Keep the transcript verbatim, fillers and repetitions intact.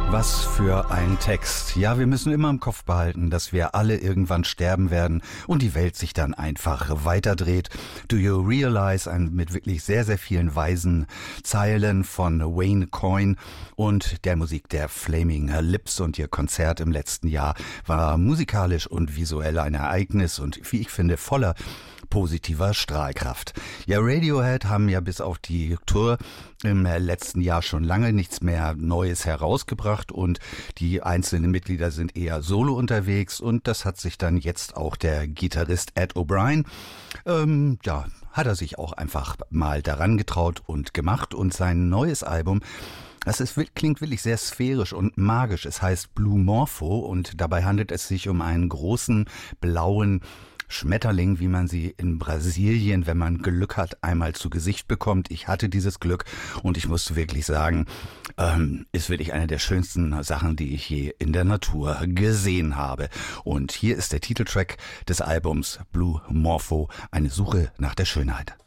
Was für ein Text. Ja, wir müssen immer im Kopf behalten, dass wir alle irgendwann sterben werden und die Welt sich dann einfach weiterdreht. Do you realize? Ein, mit wirklich sehr, sehr vielen weisen Zeilen von Wayne Coyne und der Musik der Flaming Lips. Und ihr Konzert im letzten Jahr war musikalisch und visuell ein Ereignis und, wie ich finde, voller positiver Strahlkraft. Ja, Radiohead haben ja bis auf die Tour im letzten Jahr schon lange nichts mehr Neues herausgebracht und die einzelnen Mitglieder sind eher solo unterwegs und das hat sich dann jetzt auch der Gitarrist Ed O'Brien, ähm, ja, hat er sich auch einfach mal daran getraut und gemacht und sein neues Album, das ist, klingt wirklich sehr sphärisch und magisch. Es heißt Blue Morpho und dabei handelt es sich um einen großen blauen Schmetterling, wie man sie in Brasilien, wenn man Glück hat, einmal zu Gesicht bekommt. Ich hatte dieses Glück und ich muss wirklich sagen, ähm, ist wirklich eine der schönsten Sachen, die ich je in der Natur gesehen habe. Und hier ist der Titeltrack des Albums Blue Morpho, eine Suche nach der Schönheit.